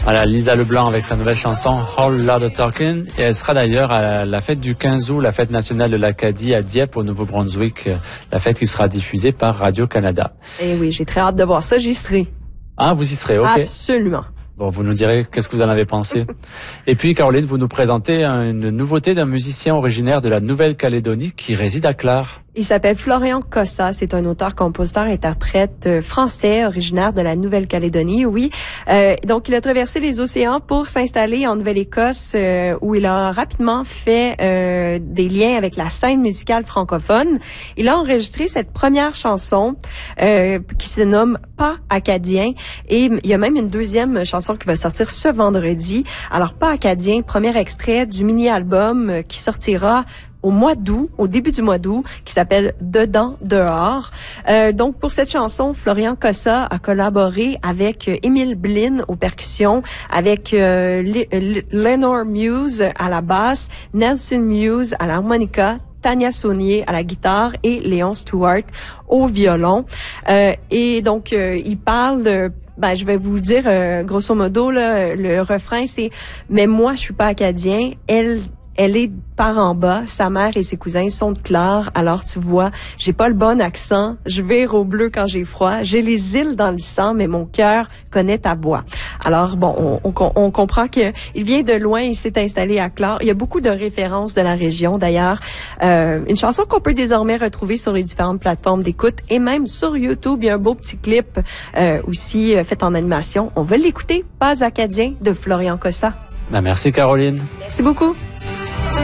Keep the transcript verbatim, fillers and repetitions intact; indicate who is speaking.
Speaker 1: Voilà, Lisa Leblanc avec sa nouvelle chanson Whole Lotta Talkin', et elle sera d'ailleurs à la fête du quinze août, la fête nationale de l'Acadie à Dieppe au Nouveau-Brunswick, la fête qui sera diffusée par Radio-Canada.
Speaker 2: Eh oui, j'ai très hâte de voir ça, j'y serai.
Speaker 1: Ah, vous y serez, ok.
Speaker 2: Absolument.
Speaker 1: Bon, vous nous direz qu'est-ce que vous en avez pensé. Et puis, Caroline, vous nous présentez une nouveauté d'un musicien originaire de la Nouvelle-Calédonie qui réside à Clare.
Speaker 2: Il s'appelle Florian Cossa. C'est un auteur, compositeur, interprète euh, français originaire de la Nouvelle-Calédonie. Oui. Euh, donc, il a traversé les océans pour s'installer en Nouvelle-Écosse, euh, où il a rapidement fait euh, des liens avec la scène musicale francophone. Il a enregistré cette première chanson euh, qui se nomme Pas acadien. Et il y a même une deuxième chanson qui va sortir ce vendredi. Alors, Pas acadien, premier extrait du mini-album euh, qui sortira au mois d'août, au début du mois d'août, qui s'appelle Dedans, Dehors. Euh, donc, pour cette chanson, Florian Cossa a collaboré avec euh, Émile Blin aux percussions, avec euh, Lenore Muse à la basse, Nelson Muse à l'harmonica, Tania Saunier à la guitare et Léon Stewart au violon. Euh, et donc, euh, il parle de... Ben, je vais vous dire, euh, grosso modo, là, le refrain, c'est « Mais moi, je suis pas acadien. Elle... » Elle est par en bas, sa mère et ses cousins sont de Clare, alors tu vois, j'ai pas le bon accent, je vire au bleu quand j'ai froid, j'ai les îles dans le sang, mais mon cœur connaît ta voix. Alors bon, on, on, on comprend qu'il vient de loin, il s'est installé à Clare. Il y a beaucoup de références de la région d'ailleurs. Euh, une chanson qu'on peut désormais retrouver sur les différentes plateformes d'écoute et même sur YouTube. Il y a un beau petit clip euh, aussi euh, fait en animation. On va l'écouter, Pas acadien de Florian Cossa.
Speaker 1: Ben, merci Caroline.
Speaker 2: Merci beaucoup.